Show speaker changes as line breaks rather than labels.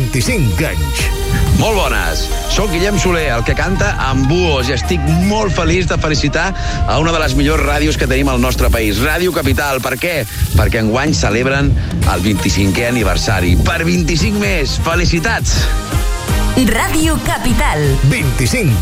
25 anys.
Molt bones. Soc Guillem Soler, el que canta amb buos, i estic molt feliç de felicitar a una de les millors ràdios que tenim al nostre país, Ràdio Capital. Per què? Perquè enguany celebren el 25è aniversari. Per 25 més. Felicitats!
Ràdio Capital.
25